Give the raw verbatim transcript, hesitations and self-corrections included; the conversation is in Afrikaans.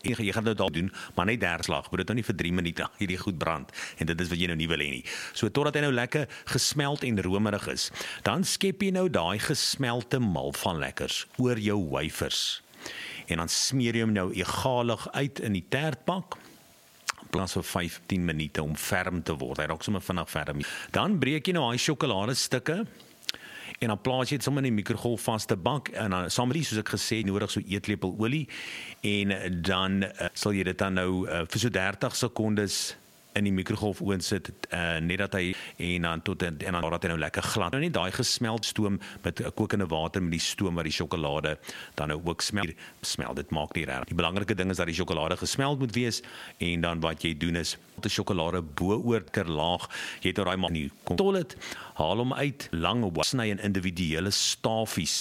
Jy, jy gaan dit al doen, maar net dertig slag, moet dit nou nie vir drie minute hierdie goed brand, en dit is wat jy nou nie wil hê nie. So totdat hy nou lekker gesmeld en romerig is, dan skep jy nou daai gesmelte mal van lekkers oor jou wafers. En dan smeer jy hom nou egalig uit in die tertbak, plaas vir vyftien minute om ferm te word. Hy raak sommer vinnig ferm. Dan breek jy nou daai sjokoladestukke en dan plaas jy dit sommer in die mikrogolfvaste bak en dan saam met die, soos ek gesê, nodig so eetlepel olie en dan uh, sal jy dit dan nou uh, vir so dertig sekondes in die mikrogolfoond sit, uh, net dat hy, en dan tot, en dan dat hy nou lekker glad. Nou net daai gesmeld stoom met uh, kokende water met die stoom wat die sjokolade dan nou ook smelt. Smelt, dit maak nie reg. Die belangrike ding is dat die sjokolade gesmeld moet wees, en dan wat jy doen is, die sjokolade bo-oor ter laag, jy het nou daai maar nie, kom tol het, haal hom uit, lang sny in individuele stafies,